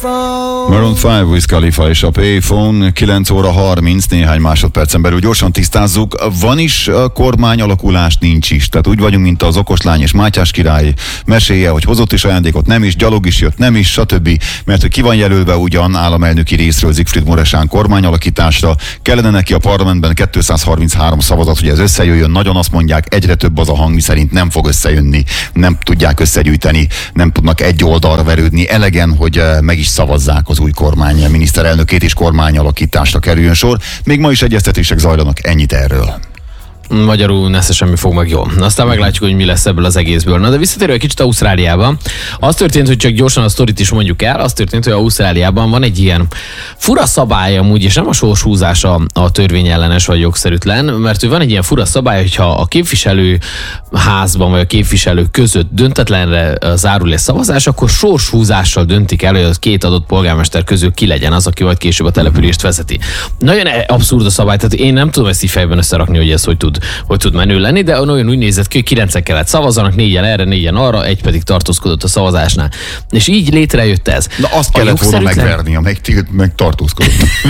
Maroon 5, Wiz Khalifa és a Payphone, 9 óra 30, néhány másodpercen belül gyorsan tisztázzuk. Van is kormány alakulás, nincs is. Tehát úgy vagyunk, mint az okoslány és Mátyás király meséje, hogy hozott is ajándékot, nem is, gyalog is jött, nem is, stb. Mert hogy ki van jelölve ugyan államelnöki részről Siegfried Mureşan kormányalakításra, kellene neki a parlamentben 233 szavazat, hogy ez összejöjjön. Nagyon azt mondják, egyre több az a hang, miszerint nem fog összejönni, nem tudják összegyűjteni, nem tudnak egy oldalra verődni elegen, hogy meg is szavazzák az új kormány miniszterelnökét, és kormányalakításra kerüljön sor. Még ma is egyeztetések zajlanak, ennyit erről. Magyarul nesze semmi fog meg jól. Aztán meglátjuk, hogy mi lesz ebből az egészből. Na de visszatérő egy kicsit Ausztráliában. Az történt, hogy csak gyorsan a sztorit is mondjuk el, az történt, hogy Ausztráliában van egy ilyen fura szabály amúgy, és nem a sorshúzás a törvényellenes vagy jogszerűtlen, mert hogy van egy ilyen fura szabály, hogyha a képviselőházban vagy a képviselők között döntetlenre zárul egy szavazás, akkor sorshúzással döntik el, hogy az két adott polgármester közül ki legyen az, aki majd később a települést vezeti. Nagyon abszurd a szabály, tehát én nem tudom ezt így fejben összerakni, hogy ez hogy tud menő lenni, de olyan úgy nézett ki, hogy 9-en kellett szavazzanak, 4-en erre, 4-en arra, egy pedig tartózkodott a szavazásnál. És így létrejött ez. Na azt kellett volna megverni, meg tartózkodott.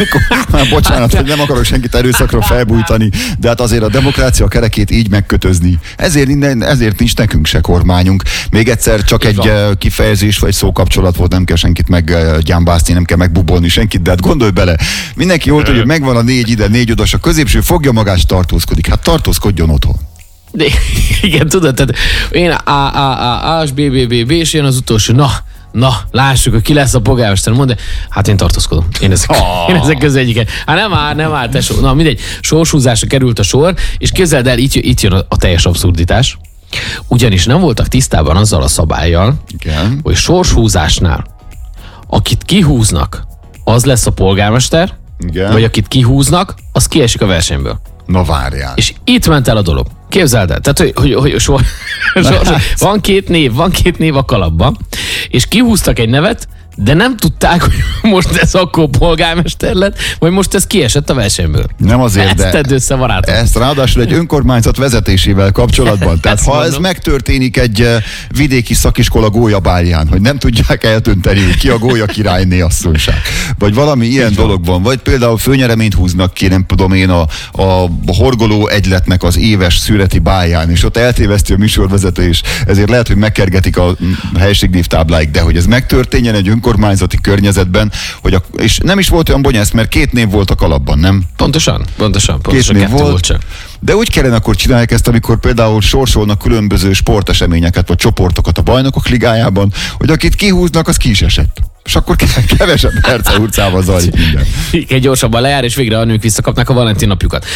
Bocsánat, hogy nem akarok senkit erőszakra felbújtani, de hát azért a demokrácia kerekét így megkötözni. Ezért nincs nekünk se kormányunk. Még egyszer csak egy kifejezés vagy szókapcsolat volt, nem kell senkit meggyámbászni, nem kell megbubolni senkit, de hát gondolj bele, mindenki jól tudja, hogy megvan a 4 ide, 4 oda, a középső fogja magát, tartózkodik. Hát tartózkodjon otthon. De, igen, tudod, tehát én A, és B, és jön az utolsó, na, lássuk, hogy ki lesz a polgármester, mondja, hát én tartózkodom. Én ezek közül egyiket. Hát nem áll, tesó. Na mindegy, sorshúzásra került a sor, és képzeld el, itt jön a teljes abszurditás. Ugyanis nem voltak tisztában azzal a szabállyal, igen, hogy sorshúzásnál, akit kihúznak, az lesz a polgármester, igen, vagy akit kihúznak, az kiesik a versenyből. Na várjál. És itt ment el a dolog. Képzeld el, tehát hogy van két név a kalapban, és kihúztak egy nevet, de nem tudták, hogy most ez akkor polgármester lett, vagy most ez kiesett a versenyből. Nem azért, ezt tedd össze, barátom. Ezt ráadásul egy önkormányzat vezetésével kapcsolatban. Tehát ha ez megtörténik egy vidéki szakiskola gólyabálján, hogy nem tudják eltönteni, hogy ki a gólya királyné asszonyság, vagy valami ilyen dologban, vagy például főnyereményt húznak ki, nem tudom én, a horgoló egyletnek az éves szüreti báján, és ott eltévesztő a műsorvezetés, ezért lehet, hogy megkergetik a helységnévtábláig, de hogy ez megtörténjen egy önkormányzati környezetben, és nem is volt olyan bonyász, mert 2 név volt a kalapban, nem? Pontosan. 2 név volt csak. De úgy kellene akkor csinálják ezt, amikor például sorsolnak különböző sporteseményeket, vagy csoportokat a Bajnokok Ligájában, hogy akit kihúznak, az ki is esett. És akkor kevesebb perce urcával zajlik minden. Igen, gyorsabban lejár, és végre a nők visszakapnak a Valentin napjukat.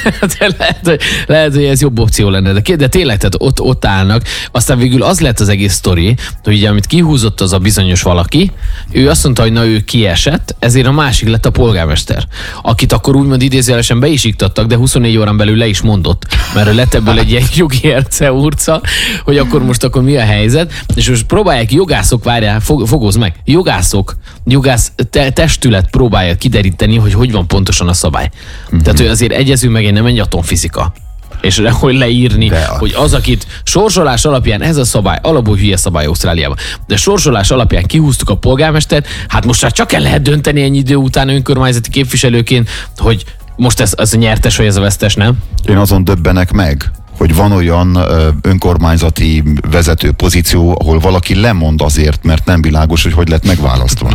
lehet, hogy ez jobb opció lenne, de tényleg, tehát ott állnak. Aztán végül az lett az egész sztori, hogy ugye, amit kihúzott az a bizonyos valaki, ő azt mondta, hogy na ő kiesett, ezért a másik lett a polgármester. Akit akkor úgymond idézőjelesen be is iktattak, de 24 órán belül le is mondott, mert lett ebből egy ilyen jogi erce urca, hogy akkor mi a helyzet, és most próbálják jogászok, várjál, fogozz meg, jogász testület próbálja kideríteni, hogy van pontosan a szabály. Tehát, hogy azért egyezünk meg, nem egy atomfizika. És hogy leírni, hogy az, akit sorsolás alapján, ez a szabály, alapból hülye szabály Ausztráliában, de sorsolás alapján kihúztuk a polgármestert, hát most már csak el lehet dönteni ennyi idő után önkormányzati képviselőként, hogy most ez a nyertes, vagy ez a vesztes, nem? Én azon döbbenek meg, hogy van olyan önkormányzati vezető pozíció, ahol valaki lemond azért, mert nem világos, hogy lett megválasztva.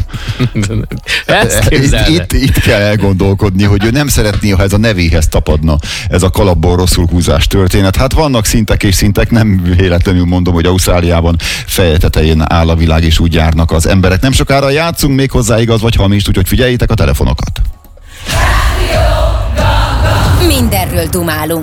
Itt kell elgondolkodni, hogy ő nem szeretné, ha ez a nevéhez tapadna, ez a kalapból rosszul húzás történet. Hát vannak szintek és szintek, nem véletlenül mondom, hogy Ausztráliában feje tetején áll a világ, és úgy járnak az emberek. Nem sokára játszunk még hozzá, igaz vagy hamis, úgyhogy figyeljétek a telefonokat. Mindenről dumálunk.